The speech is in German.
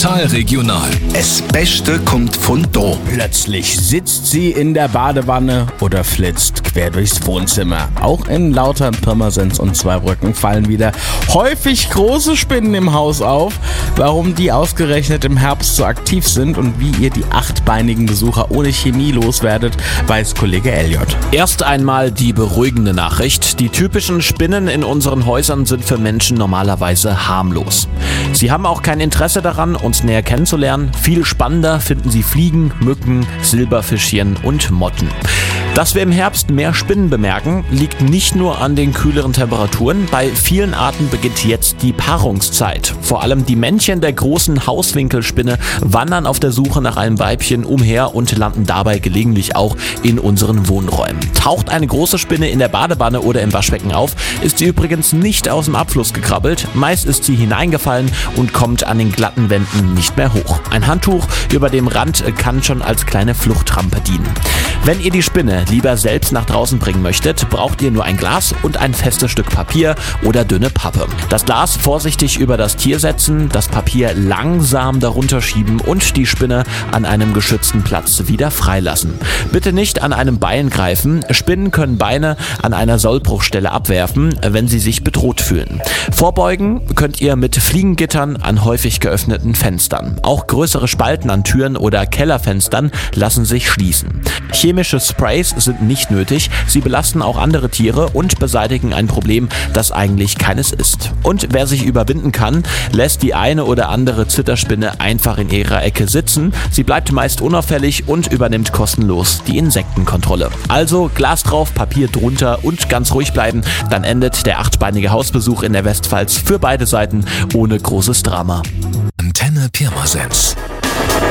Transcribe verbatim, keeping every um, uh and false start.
Total regional. Das Beste kommt von da. Plötzlich sitzt sie in der Badewanne oder flitzt quer durchs Wohnzimmer. Auch in Lautern, Pirmasens und Zweibrücken fallen wieder häufig große Spinnen im Haus auf. Warum die ausgerechnet im Herbst so aktiv sind und wie ihr die achtbeinigen Besucher ohne Chemie loswerdet, weiß Kollege Elliot. Erst einmal die beruhigende Nachricht. Die typischen Spinnen in unseren Häusern sind für Menschen normalerweise harmlos. Sie haben auch kein Interesse daran, uns näher kennenzulernen. Viel spannender finden sie Fliegen, Mücken, Silberfischchen und Motten. Dass wir im Herbst mehr Spinnen bemerken, liegt nicht nur an den kühleren Temperaturen. Bei vielen Arten beginnt jetzt die Paarungszeit. Vor allem die Männchen der großen Hauswinkelspinne wandern auf der Suche nach einem Weibchen umher und landen dabei gelegentlich auch in unseren Wohnräumen. Taucht eine große Spinne in der Badewanne oder im Waschbecken auf, ist sie übrigens nicht aus dem Abfluss gekrabbelt. Meist ist sie hineingefallen und kommt an den glatten Wänden nicht mehr hoch. Ein Handtuch über dem Rand kann schon als kleine Fluchtrampe dienen. Wenn ihr die Spinne lieber selbst nach draußen bringen möchtet, braucht ihr nur ein Glas und ein festes Stück Papier oder dünne Pappe. Das Glas vorsichtig über das Tier setzen, das Papier langsam darunter schieben und die Spinne an einem geschützten Platz wieder freilassen. Bitte nicht an einem Bein greifen. Spinnen können Beine an einer Sollbruchstelle abwerfen, wenn sie sich bedroht fühlen. Vorbeugen könnt ihr mit Fliegengittern an häufig geöffneten Fenstern. Auch größere Spalten an Türen oder Kellerfenstern lassen sich schließen. Chemische Sprays sind nicht nötig, sie belasten auch andere Tiere und beseitigen ein Problem, das eigentlich keines ist. Und wer sich überwinden kann, lässt die eine oder andere Zitterspinne einfach in ihrer Ecke sitzen. Sie bleibt meist unauffällig und übernimmt kostenlos die Insektenkontrolle. Also Glas drauf, Papier drunter und ganz ruhig bleiben, dann endet der achtbeinige Hausbesuch in der Westpfalz für beide Seiten ohne großes Drama. Antenne Pirmasens.